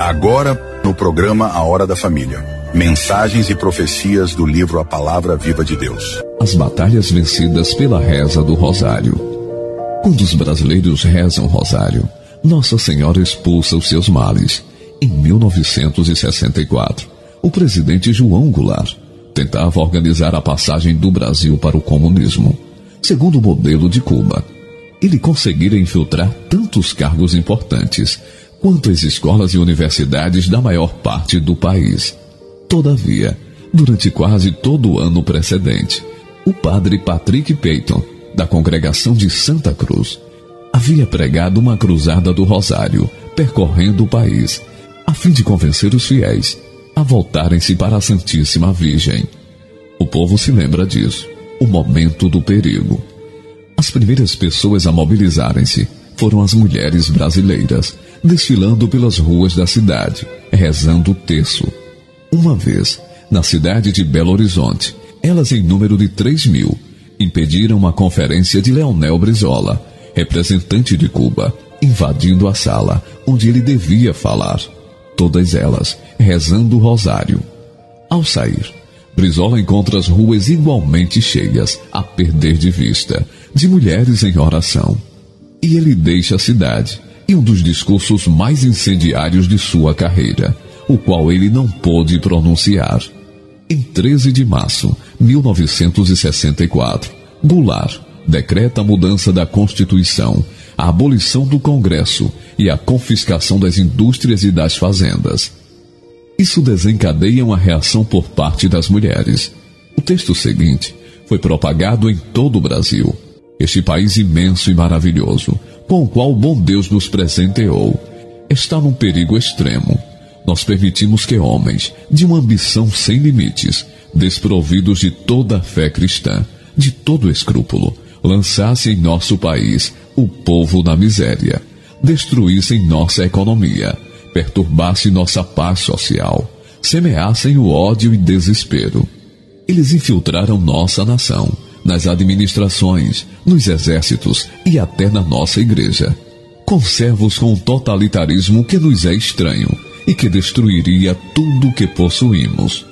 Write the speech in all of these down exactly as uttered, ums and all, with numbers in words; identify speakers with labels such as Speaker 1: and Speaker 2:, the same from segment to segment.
Speaker 1: Agora, no programa A Hora da Família. Mensagens e profecias do livro A Palavra Viva de Deus.
Speaker 2: As batalhas vencidas pela reza do Rosário. Quando os brasileiros rezam o Rosário, Nossa Senhora expulsa os seus males. Em mil novecentos e sessenta e quatro, o presidente João Goulart tentava organizar a passagem do Brasil para o comunismo, segundo o modelo de Cuba. Ele conseguira infiltrar tantos cargos importantes quanto as escolas e universidades da maior parte do país. Todavia, durante quase todo o ano precedente, o padre Patrick Peyton, da congregação de Santa Cruz, havia pregado uma cruzada do Rosário, percorrendo o país, a fim de convencer os fiéis a voltarem-se para a Santíssima Virgem. O povo se lembra disso, o momento do perigo. As primeiras pessoas a mobilizarem-se foram as mulheres brasileiras, desfilando pelas ruas da cidade, rezando o terço. Uma vez, na cidade de Belo Horizonte, elas em número de três mil, impediram uma conferência de Leonel Brizola, representante de Cuba, invadindo a sala onde ele devia falar. Todas elas rezando o rosário. Ao sair, Brizola encontra as ruas igualmente cheias, a perder de vista, de mulheres em oração. E ele deixa a cidade, e um dos discursos mais incendiários de sua carreira, o qual ele não pôde pronunciar. Em treze de março de mil novecentos e sessenta e quatro, Goulart decreta a mudança da Constituição, a abolição do Congresso e a confiscação das indústrias e das fazendas. Isso desencadeia uma reação por parte das mulheres. O texto seguinte foi propagado em todo o Brasil. Este país imenso e maravilhoso, com o qual o bom Deus nos presenteou, está num perigo extremo. Nós permitimos que homens, de uma ambição sem limites, desprovidos de toda a fé cristã, de todo escrúpulo, lançassem em nosso país o povo na miséria, destruíssem nossa economia, perturbassem nossa paz social, semeassem o ódio e desespero. Eles infiltraram nossa nação, nas administrações, nos exércitos e até na nossa igreja. Conservos com um totalitarismo que nos é estranho e que destruiria tudo o que possuímos.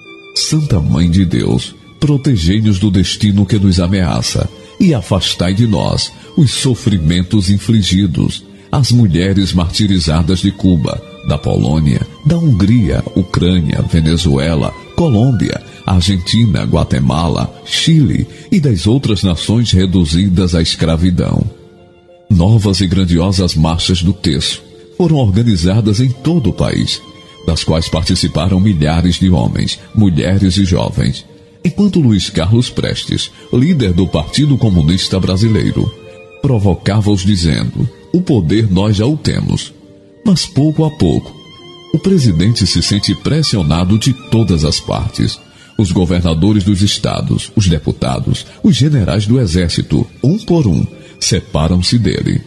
Speaker 2: Santa Mãe de Deus, protegei-nos do destino que nos ameaça e afastai de nós os sofrimentos infligidos às mulheres martirizadas de Cuba, da Polônia, da Hungria, Ucrânia, Venezuela, Colômbia, Argentina, Guatemala, Chile e das outras nações reduzidas à escravidão. Novas e grandiosas marchas do terço foram organizadas em todo o país, das quais participaram milhares de homens, mulheres e jovens, enquanto Luiz Carlos Prestes, líder do Partido Comunista Brasileiro, provocava-os dizendo: o poder nós já o temos. Mas pouco a pouco, o presidente se sente pressionado de todas as partes. Os governadores dos estados, os deputados, os generais do exército, um por um, separam-se dele.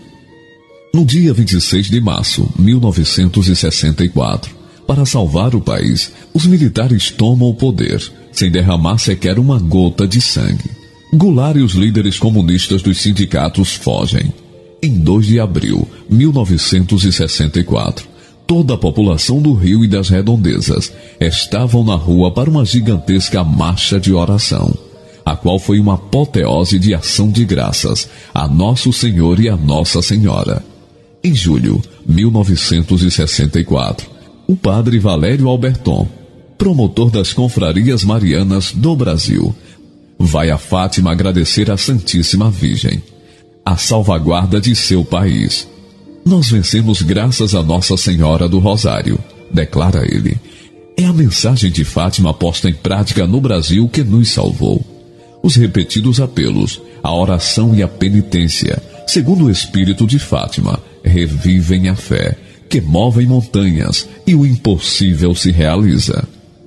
Speaker 2: No dia vinte e seis de março de mil novecentos e sessenta e quatro, para salvar o país, os militares tomam o poder, sem derramar sequer uma gota de sangue. Goulart e os líderes comunistas dos sindicatos fogem. Em dois de abril de mil novecentos e sessenta e quatro, toda a população do Rio e das redondezas estavam na rua para uma gigantesca marcha de oração, a qual foi uma apoteose de ação de graças a Nosso Senhor e a Nossa Senhora. Em julho de mil novecentos e sessenta e quatro, o padre Valério Alberton, promotor das confrarias marianas do Brasil, vai a Fátima agradecer à Santíssima Virgem a salvaguarda de seu país. Nós vencemos graças a Nossa Senhora do Rosário, declara ele. É a mensagem de Fátima posta em prática no Brasil que nos salvou. Os repetidos apelos, a oração e a penitência, segundo o espírito de Fátima, revivem a fé, que movem montanhas e o impossível se realiza.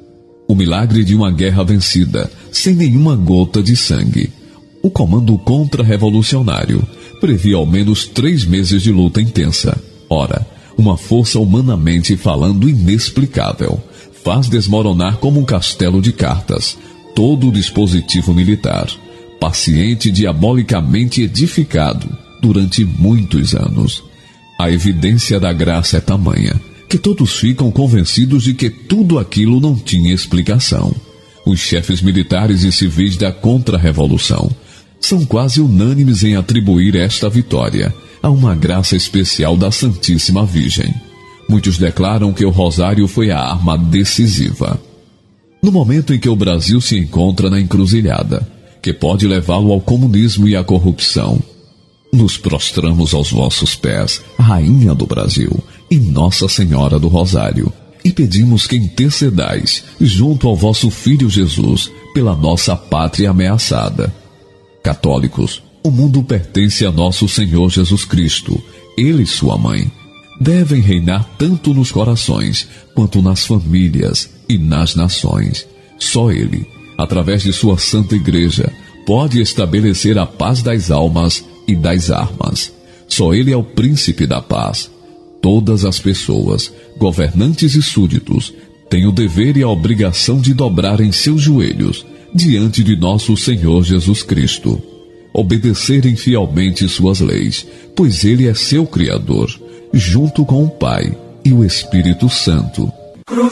Speaker 2: O milagre de uma guerra vencida, sem nenhuma gota de sangue. O comando contra-revolucionário previa ao menos três meses de luta intensa. Ora, uma força humanamente falando inexplicável faz desmoronar como um castelo de cartas todo o dispositivo militar, paciente e diabolicamente edificado durante muitos anos. A evidência da graça é tamanha que todos ficam convencidos de que tudo aquilo não tinha explicação. Os chefes militares e civis da contra-revolução são quase unânimes em atribuir esta vitória a uma graça especial da Santíssima Virgem. Muitos declaram que o rosário foi a arma decisiva. No momento em que o Brasil se encontra na encruzilhada, que pode levá-lo ao comunismo e à corrupção, nos prostramos aos vossos pés, Rainha do Brasil e Nossa Senhora do Rosário, e pedimos que intercedais junto ao vosso Filho Jesus pela nossa pátria ameaçada. Católicos, o mundo pertence a nosso Senhor Jesus Cristo, Ele e sua mãe. Devem reinar tanto nos corações quanto nas famílias e nas nações. Só Ele, através de sua Santa Igreja, pode estabelecer a paz das almas e das armas. Só Ele é o príncipe da paz. Todas as pessoas, governantes e súditos, têm o dever e a obrigação de dobrarem seus joelhos diante de nosso Senhor Jesus Cristo, obedecerem fielmente suas leis, pois Ele é seu Criador, junto com o Pai e o Espírito Santo.